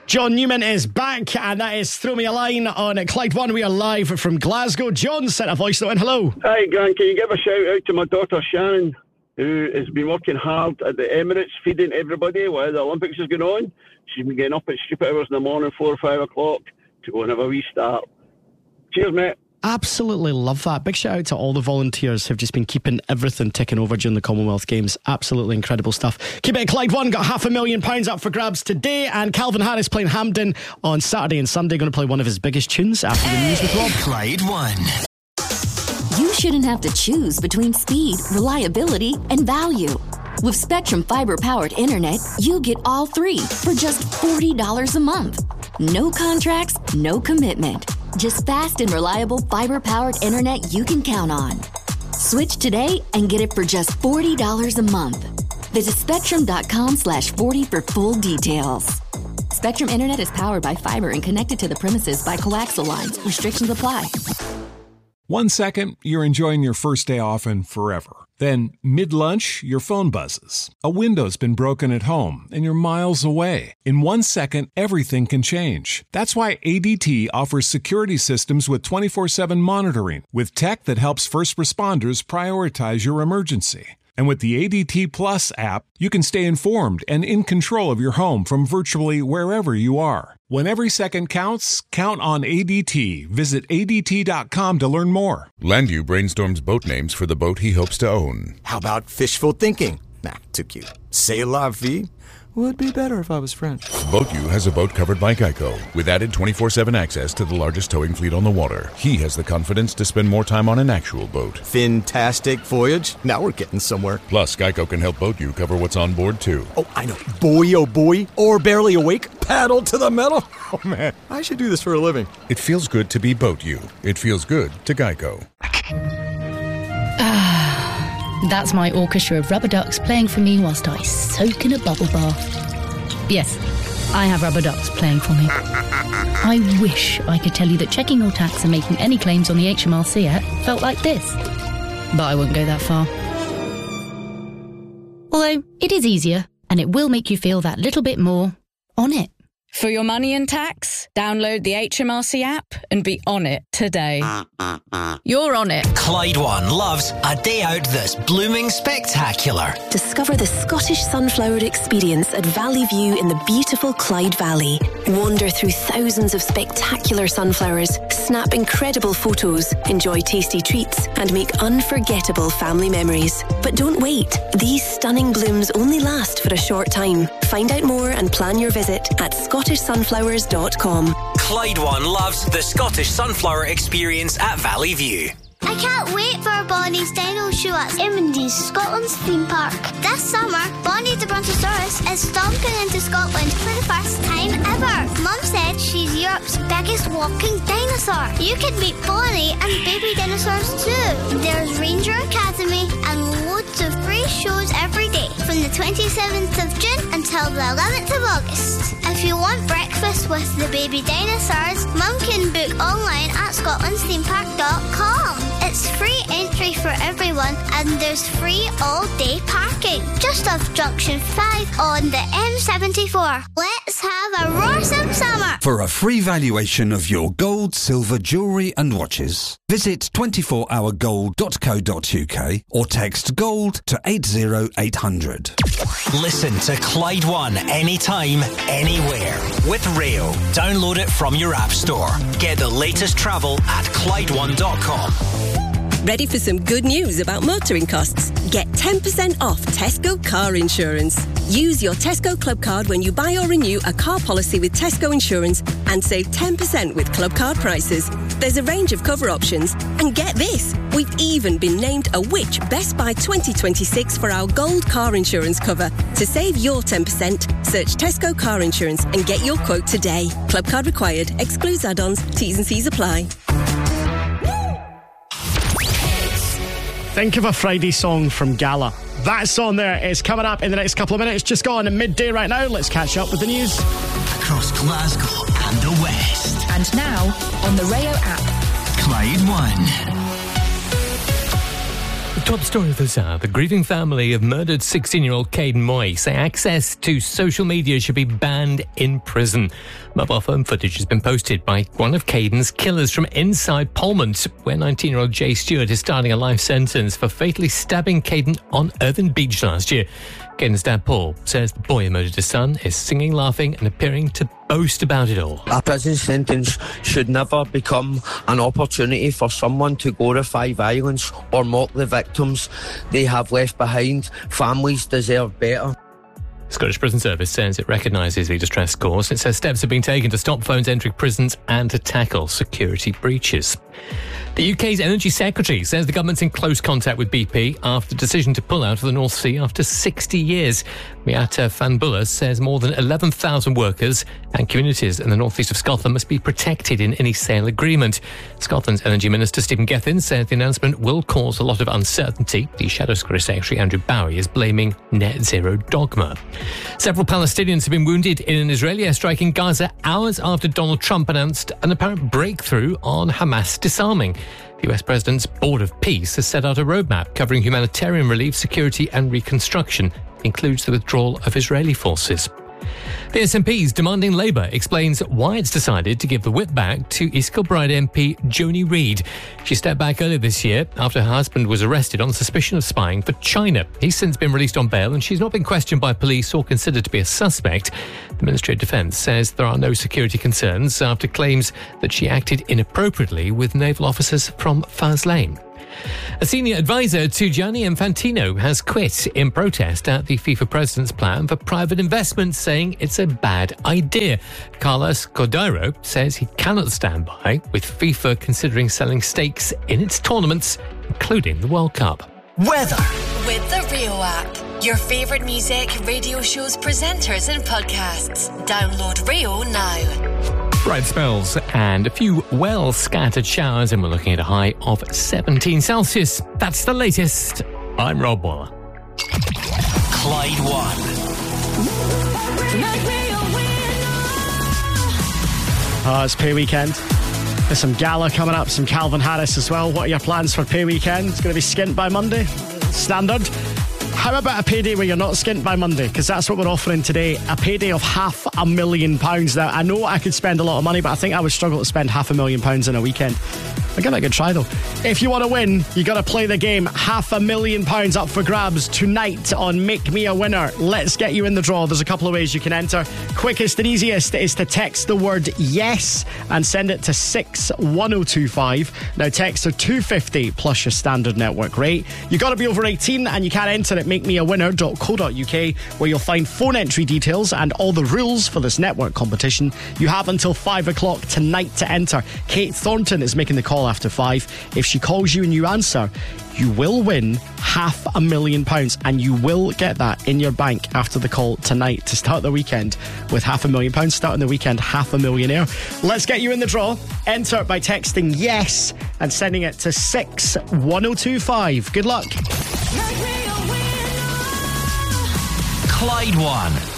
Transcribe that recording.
John Newman is back, and that is Throw Me a Line on Clyde One. We are live from Glasgow. John sent a voice note in. Hello. Hi, Grant. Can you give a shout out to my daughter Shannon, who has been working hard at the Emirates, feeding everybody while the Olympics is going on? She's been getting up at stupid hours in the morning, 4 or 5 o'clock, to go and have a wee start. Cheers, mate. Absolutely love that. Big shout out to all the volunteers who've just been keeping everything ticking over during the Commonwealth Games. Absolutely incredible stuff. Keep it at Clyde One. Got £500,000 up for grabs today, and Calvin Harris playing Hampden on Saturday and Sunday. Going to play one of his biggest tunes after the news with Rob. Clyde One. You shouldn't have to choose between speed, reliability, and value. With Spectrum Fiber-powered internet, you get all three for just $40 a month. No contracts, no commitment. Just fast and reliable fiber-powered internet you can count on. Switch today and get it for just $40 a month. Visit spectrum.com/40 for full details. Spectrum Internet is powered by fiber and connected to the premises by coaxial lines. Restrictions apply. 1 second, you're enjoying your first day off and forever. Then, mid-lunch, your phone buzzes. A window's been broken at home, and you're miles away. In 1 second, everything can change. That's why ADT offers security systems with 24/7 monitoring, with tech that helps first responders prioritize your emergency. And with the ADT Plus app, you can stay informed and in control of your home from virtually wherever you are. When every second counts, count on ADT. Visit ADT.com to learn more. Landu brainstorms boat names for the boat he hopes to own. How about fishful thinking? Nah, too cute. C'est la vie? Would be better if I was French. BoatU has a boat covered by Geico, with added 24/7 access to the largest towing fleet on the water. He has the confidence to spend more time on an actual boat. Fantastic voyage. Now we're getting somewhere. Plus, Geico can help BoatU cover what's on board, too. Oh, I know. Boy, oh boy. Or barely awake. Paddle to the metal. Oh, man. I should do this for a living. It feels good to be BoatU. It feels good to Geico. That's my orchestra of rubber ducks playing for me whilst I soak in a bubble bath. Yes, I have rubber ducks playing for me. I wish I could tell you that checking your tax and making any claims on the HMRC app felt like this. But I won't go that far. Although, it is easier, and it will make you feel that little bit more on it. For your money and tax, download the HMRC app and be on it today. You're on it. Clyde One loves a day out that's blooming spectacular. Discover the Scottish Sunflower experience at Valley View in the beautiful Clyde Valley. Wander through thousands of spectacular sunflowers, snap incredible photos, enjoy tasty treats, and make unforgettable family memories. But don't wait. These stunning blooms only last for a short time. Find out more and plan your visit at scottishsunflowers.com. Clyde One loves the Scottish Sunflower experience at Valley View. I can't wait for Bonnie's Dino Show at Immendees, Scotland's theme park. This summer, Bonnie the Brontosaurus is stomping into Scotland for the first time ever. Mum said she's Europe's biggest walking dinosaur. You can meet Bonnie and baby dinosaurs too. There's Ranger Academy and loads of free shows every day from the 27th of June until the 11th of August. If you want breakfast with the baby dinosaurs, Mum can book online at scotlandsthemepark.com. It's free entry for everyone and there's free all-day parking. Just off Junction 5 on the M74. Let's have a roarsome summer. For a free valuation of your gold, silver, jewellery and watches, visit 24hourgold.co.uk or text GOLD to 80800. Listen to Clyde One anytime, anywhere. With Rail. Download it from your app store. Get the latest travel at ClydeOne.com. Ready for some good news about motoring costs? Get 10% off Tesco car insurance. Use your Tesco Club card when you buy or renew a car policy with Tesco Insurance and save 10% with Club card prices. There's a range of cover options. And get this, we've even been named a Which Best Buy 2026 for our gold car insurance cover. To save your 10%, search Tesco car insurance and get your quote today. Club card required. Excludes add-ons. T's and C's apply. Think of a Friday song from Gala. That song there is coming up in the next couple of minutes. Just gone at midday right now. Let's catch up with the news. Across Glasgow and the West. And now on the Rayo app. Clyde One. Top story of this hour. The grieving family of murdered 16-year-old Caden Moy say access to social media should be banned in prison. Mobile phone footage has been posted by one of Caden's killers from inside Polmont, where 19-year-old Jay Stewart is starting a life sentence for fatally stabbing Caden on Irvine Beach last year. Caden's dad, Paul, says the boy who murdered his son is singing, laughing and appearing to boast about it all. A prison sentence should never become an opportunity for someone to glorify violence or mock the victims they have left behind. Families deserve better. Scottish Prison Service says it recognises the distress cause. It says steps have been taken to stop phones entering prisons and to tackle security breaches. The UK's Energy Secretary says the government's in close contact with BP after the decision to pull out of the North Sea after 60 years. Miata Fanbulla says more than 11,000 workers and communities in the northeast of Scotland must be protected in any sale agreement. Scotland's Energy Minister Stephen Gethin says the announcement will cause a lot of uncertainty. The Shadow Secretary Andrew Bowie is blaming net zero dogma. Several Palestinians have been wounded in an Israeli airstrike in Gaza hours after Donald Trump announced an apparent breakthrough on Hamas disarming. The US President's Board of Peace has set out a roadmap covering humanitarian relief, security and reconstruction. It includes the withdrawal of Israeli forces. The SNP's Demanding Labour explains why it's decided to give the whip back to East Kilbride MP Joni Reid. She stepped back earlier this year after her husband was arrested on suspicion of spying for China. He's since been released on bail and she's not been questioned by police or considered to be a suspect. The Ministry of Defence says there are no security concerns after claims that she acted inappropriately with naval officers from Faslane. A senior advisor to Gianni Infantino has quit in protest at the FIFA president's plan for private investment, saying it's a bad idea. Carlos Cordeiro says he cannot stand by with FIFA considering selling stakes in its tournaments, including the World Cup. Weather. With the Rio app. Your favourite music, radio shows, presenters and podcasts. Download Rio now. Bright spells and a few well-scattered showers, and we're looking at a high of 17 Celsius. That's the latest. I'm Rob Waller. Clyde One. It's pay weekend. There's some gala coming up, some Calvin Harris as well. What are your plans for pay weekend? It's going to be skint by Monday. Standard. How about a payday where you're not skint by Monday? Because that's what we're offering today. A payday of £500,000. Now, I know I could spend a lot of money, but I think I would struggle to spend £500,000 in a weekend. I'll give it a good try, though. If you want to win, you got to play the game. £500,000 up for grabs tonight on Make Me a Winner. Let's get you in the draw. There's a couple of ways you can enter. Quickest and easiest is to text the word yes and send it to 61025. Now, texts are $2.50 plus your standard network rate. You got to be over 18 and you can enter at makemeawinner.co.uk, where you'll find phone entry details and all the rules for this network competition. You have until 5 o'clock tonight to enter. Kate Thornton is making the call after 5. If she calls you and you answer, you will win £500,000, and you will get that in your bank after the call tonight to start the weekend with £500,000. Starting the weekend, £500,000. Let's get you in the draw. Enter by texting yes and sending it to 61025. Good luck. Clyde One